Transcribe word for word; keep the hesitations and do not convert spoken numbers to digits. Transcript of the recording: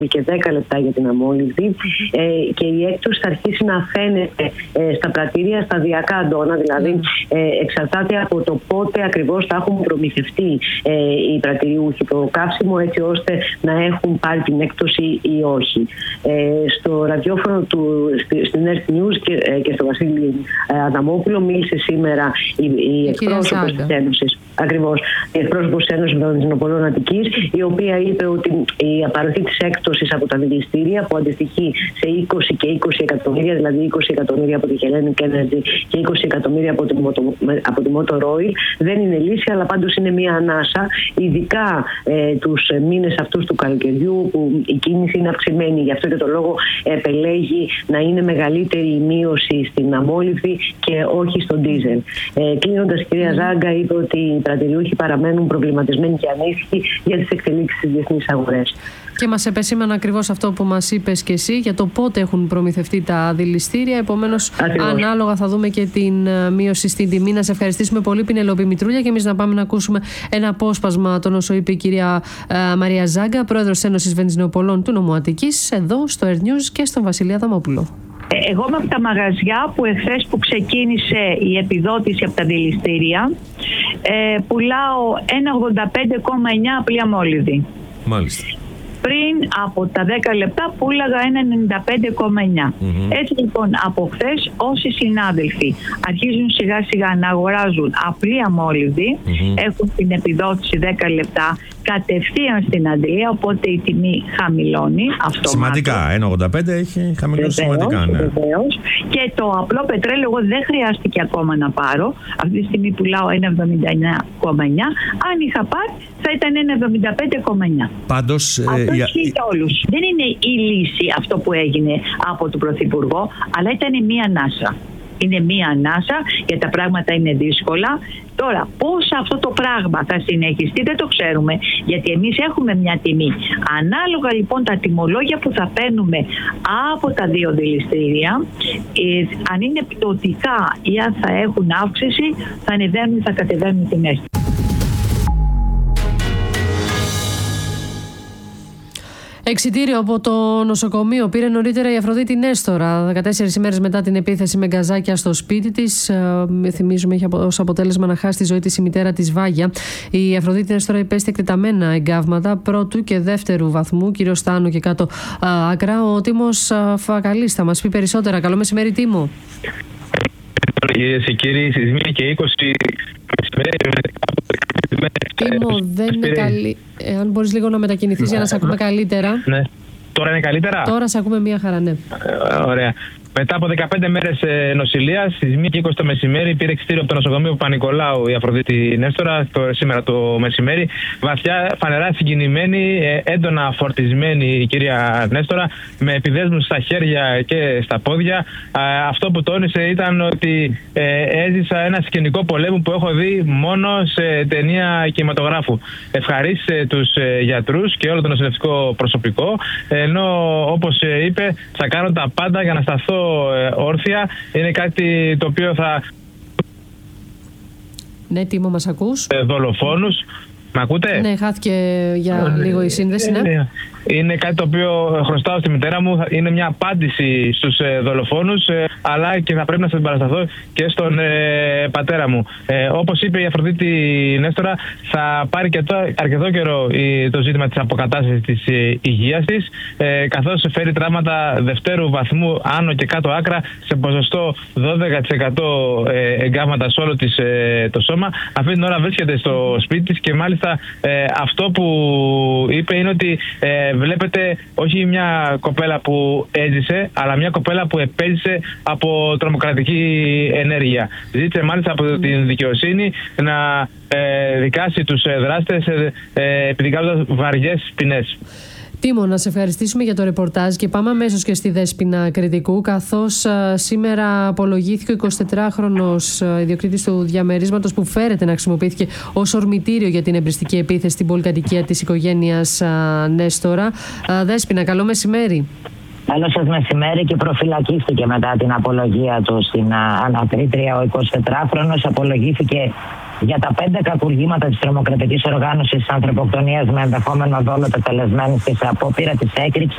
και δέκα λεπτά για την αμόλυντη ε, και η έκπτωση θα αρχίσει να φαίνεται ε, στα πρατήρια σταδιακά, Αντώνα, δηλαδή ε, εξαρτάται από το πότε ακριβώς θα έχουν προμηθευτεί ε, οι πρατηριούχοι το καύσιμο, έτσι ώστε να έχουν πάρει την έκπτωση ή όχι. Ε, στο ραδιόφωνο του, στην Earth News και, ε, και στο Βασίλη ε, Αδαμόπουλο μίλησε σήμερα η, η εκπρόσωπος της Ένωσης. Ακριβώς, η εκπρόσωπος της Ένωσης Βενζινοπολών Αττικής, η οποία είπε ότι η απαροχή της έκπτωσης από τα δηληστήρια, που αντιστοιχεί σε είκοσι και είκοσι εκατομμύρια, δηλαδή είκοσι εκατομμύρια από τη Hellenic Energy και είκοσι εκατομμύρια από τη, από τη Motor Oil, δεν είναι λύση, αλλά πάντως είναι μια ανάσα, ειδικά ε, τους μήνες αυτούς του καλοκαιριού, που η κίνηση είναι αυξημένη. Γι' αυτό και το λόγο επελέγει να είναι μεγαλύτερη η μείωση στην αμόλυβδη και όχι στον ντίζελ. Ε, Κλείνοντας, η κυρία Ζάγκα είπε ότι οι πρατηριούχοι παραμένουν προβληματισμένοι και ανήσυχοι για τις εξελίξεις στις διεθνείς αγορές. Και μας επεσήμανε ακριβώς αυτό που μας είπες και εσύ για το πότε έχουν προμηθευτεί τα δηληστήρια. Επομένως, ανάλογα θα δούμε και την μείωση στην τιμή. Να σε ευχαριστήσουμε πολύ, Πινελόπη Μητρούλια, και εμείς να πάμε να ακούσουμε ένα απόσπασμα των όσο είπε η κυρία uh, Μαρία Ζάγκα, πρόεδρος της Ένωσης Βενζινοπολών του Νομού Αττικής, εδώ στο Earth News και στον Βασίλη Αδαμόπουλο. Εγώ είμαι από τα μαγαζιά που εχθές που ξεκίνησε η επιδότηση από τα δηληστήρια ε, πουλάω ένα ογδόντα πέντε κόμμα εννιά απλή αμόλυβδη. Μάλιστα. Πριν από τα δέκα λεπτά πούλαγα ένα ενενήντα πέντε κόμμα εννιά. Mm-hmm. Έτσι λοιπόν από χθες όσοι συνάδελφοι αρχίζουν σιγά σιγά να αγοράζουν απλή αμόλυβδη, mm-hmm. έχουν την επιδότηση δέκα λεπτά κατευθείαν στην αντλία, οπότε η τιμή χαμηλώνει αυτομάτως. Σημαντικά, ένα ογδόντα πέντε έχει χαμηλώσει σημαντικά. Ναι. Βεβαίως. Και το απλό πετρέλαιο εγώ δεν χρειάστηκε ακόμα να πάρω. Αυτή τη στιγμή πουλάω ένα εβδομήντα εννιά κόμμα εννιά. Αν είχα πάρει θα ήταν ένα εβδομήντα πέντε κόμμα εννιά. Πάντως, αυτό ε, ισχύει για όλους. Δεν είναι η λύση αυτό που έγινε από τον Πρωθυπουργό, αλλά ήταν μία ανάσα. Είναι μία ανάσα και τα πράγματα είναι δύσκολα. Τώρα, πώς αυτό το πράγμα θα συνεχιστεί δεν το ξέρουμε, γιατί εμείς έχουμε μια τιμή. Ανάλογα λοιπόν τα τιμολόγια που θα παίρνουμε από τα δύο δηληστήρια, ε, αν είναι πτωτικά ή αν θα έχουν αύξηση, θα ανεβαίνουν ή θα κατεβαίνουν οι τιμές. Εξιτήριο από το νοσοκομείο πήρε νωρίτερα η Αφροδίτη Νέστορα, δεκατέσσερις ημέρες μετά την επίθεση με γκαζάκια στο σπίτι της. Θυμίζουμε, είχε ως αποτέλεσμα να χάσει τη ζωή της η μητέρα της Βάγια. Η Αφροδίτη Νέστορα υπέστη εκτεταμένα εγκάβματα πρώτου και δεύτερου βαθμού, κυρίως στα άνω και κάτω α, άκρα. Ο Τίμος Φακαλής θα μας πει περισσότερα. Καλό μεσημέρι, Τίμο. Κυρίες και κύριοι, στις μία και είκοσι Τίμο, δεν είναι καλή. Αν μπορείς λίγο να μετακινηθείς για να σε ακούμε καλύτερα. Ναι. Τώρα είναι καλύτερα. Τώρα σε ακούμε μία χαρά, ναι. Ε, ωραία. Μετά από δεκαπέντε μέρες νοσηλεία, στις μία και είκοσι το μεσημέρι, πήρε εξιτήριο από το νοσοκομείο Παπα-Νικολάου η Αφροδίτη Νέστορα, το, σήμερα το μεσημέρι. Βαθιά, φανερά συγκινημένη, έντονα φορτισμένη η κυρία Νέστορα, με επιδέσμους στα χέρια και στα πόδια. Αυτό που τόνισε ήταν ότι ε, έζησα ένα σκηνικό πολέμου που έχω δει μόνο σε ταινία κινηματογράφου. Ευχαρίστησε τους ε, γιατρούς και όλο το νοσηλευτικό προσωπικό, ενώ όπως ε, είπε, θα κάνω τα πάντα για να σταθώ όρθια. Είναι κάτι το οποίο θα... Ναι, Τίμο, μας ακούς? Δολοφόνους. Μ' ακούτε? Ναι, χάθηκε για λίγο η σύνδεση, ναι. Είναι κάτι το οποίο χρωστάω στη μητέρα μου. Είναι μια απάντηση στους ε, δολοφόνους, ε, αλλά και θα πρέπει να συμπαρασταθώ και στον ε, πατέρα μου. Ε, όπως είπε η Αφροδίτη Νέστορα, θα πάρει και το, αρκετό καιρό η, το ζήτημα της αποκατάστασης της ε, υγείας της, ε, καθώς φέρει τραύματα δευτέρου βαθμού άνω και κάτω άκρα σε ποσοστό δώδεκα τοις εκατό ε, εγκάβματα σε όλο της, ε, το σώμα. Αυτή την ώρα βρίσκεται στο σπίτι της και μάλιστα ε, αυτό που είπε είναι ότι ε, βλέπετε όχι μια κοπέλα που έζησε, αλλά μια κοπέλα που επέζησε από τρομοκρατική ενέργεια. Ζήτησε μάλιστα από την δικαιοσύνη να ε, δικάσει τους δράστες ε, επιδικάζοντας βαριές ποινές. Τίμο, να σε ευχαριστήσουμε για το ρεπορτάζ και πάμε αμέσως και στη Δέσποινα Κρητικού, καθώς α, σήμερα απολογήθηκε ο εικοσιτετράχρονος ιδιοκτήτης του διαμερίσματος που φέρεται να χρησιμοποιήθηκε ως ορμητήριο για την εμπριστική επίθεση στην πολυκατοικία της οικογένειας α, Νέστορα. Α, Δέσποινα, καλό μεσημέρι. Καλό σας μεσημέρι. Και προφυλακίστηκε μετά την απολογία του στην α, ανακρίτρια. Ο εικοσιτετράχρονος απολογήθηκε για τα πέντε κακουργήματα της τρομοκρατικής οργάνωσης ανθρωποκτονίας με ενδεχόμενο δόλο τετελεσμένης και σε απόπειρα της έκρηξης.